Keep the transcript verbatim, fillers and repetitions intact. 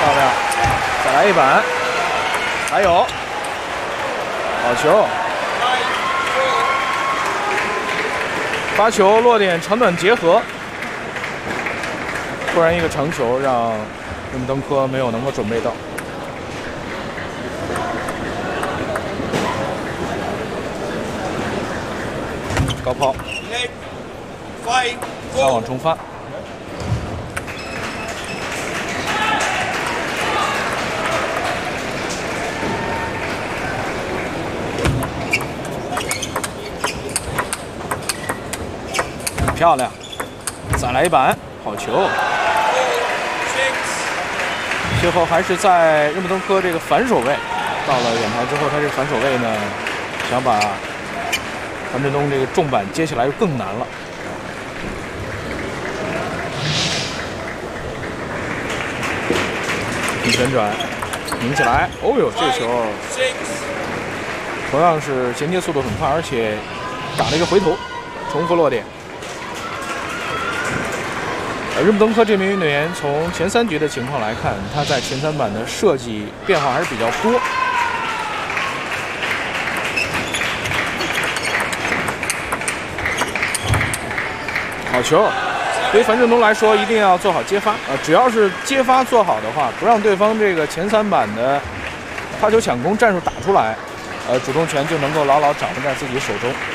漂亮，再来一板，还有，好球，发球落点长短结合，突然一个长球让日本登科没有能够准备到。 高抛，撒网冲发，漂亮，再来一板，好球。最后还是在日本登科这个反手位，到了远台之后，他这个反手位呢，想把 樊振东这个重板接起来就更难了。一旋转，拧起来，哦呦，这球同样是衔接速度很快，而且打了一个回头，重复落点。而日本登科这名运动员从前三局的情况来看，他在前三板的设计变化还是比较多。 好球！对于樊振东来说，一定要做好接发啊、呃！只要是接发做好的话，不让对方这个前三板的发球抢攻战术打出来，呃，主动权就能够牢牢掌握在自己手中。